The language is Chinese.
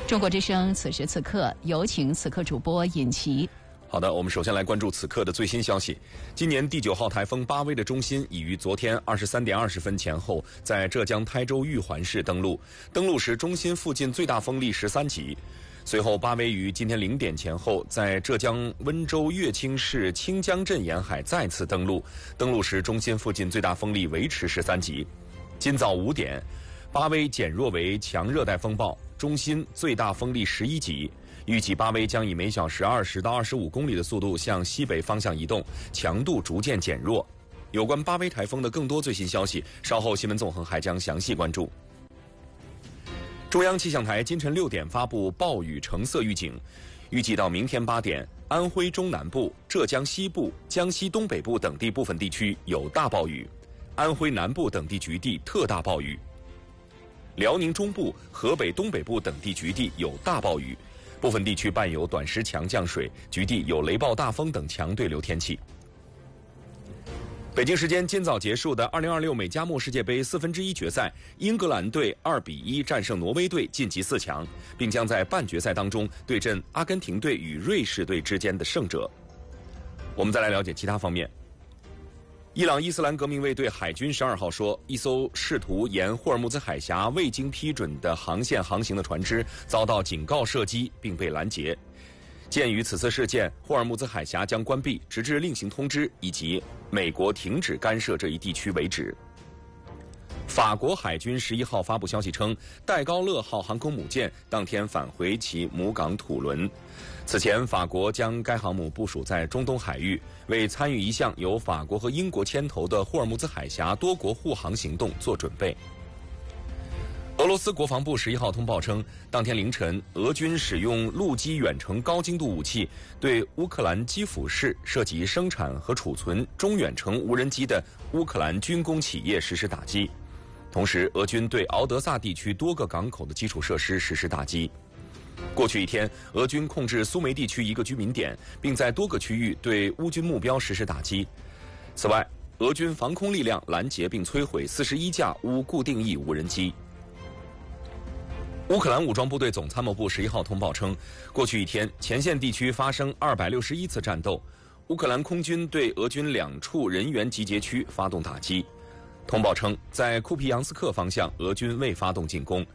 中国之声此时此刻有请此刻主播尹奇。 好的，我们首先来关注此刻的最新消息。今年第9号台风巴威的中心已于昨天23点20分前后在浙江台州玉环市登陆，登陆时中心附近最大风力13级。随后巴威于今天0点前后在浙江温州乐清市清江镇沿海再次登陆，登陆时中心附近最大风力维持13级。今早5点，巴威减弱为强热带风暴，中心最大风力11级。预计巴威将以每小时20到25公里的速度向西北方向移动，强度逐渐减弱。有关巴威台风的更多最新消息，稍后新闻纵横还将详细关注。中央气象台今晨6点发布暴雨橙色预警，预计到明天8点，安徽中南部、浙江西部、江西东北部等地部分地区有大暴雨，安徽南部等地局地特大暴雨，辽宁中部、河北东北部等地局地有大暴雨，部分地区伴有短时强降水，局地有雷暴大风等强对流天气。北京时间今早结束的2026美加墨世界杯1/4决赛，英格兰队2比1战胜挪威队晋级4强，并将在半决赛当中对阵阿根廷队与瑞士队之间的胜者。我们再来了解其他方面。伊朗伊斯兰革命卫队海军12号说，一艘试图沿霍尔木兹海峡未经批准的航线航行的船只遭到警告射击并被拦截。鉴于此次事件，霍尔木兹海峡将关闭，直至另行通知以及美国停止干涉这一地区为止。法国海军11号发布消息称，戴高乐号航空母舰当天返回其母港土伦。此前，法国将该航母部署在中东海域，为参与一项由法国和英国牵头的霍尔木兹海峡多国护航行动做准备。俄罗斯国防部11号通报称，当天凌晨，俄军使用陆基远程高精度武器对乌克兰基辅市涉及生产和储存中远程无人机的乌克兰军工企业实施打击。同时，俄军对敖德萨地区多个港口的基础设施实施打击。过去一天，俄军控制苏梅地区一个居民点，并在多个区域对乌军目标实施打击。此外，俄军防空力量拦截并摧毁41架乌固定翼无人机。乌克兰武装部队总参谋部11号通报称，过去一天，前线地区发生261次战斗，乌克兰空军对俄军2处人员集结区发动打击。通报称，在库皮扬斯克方向，俄军未发动进攻。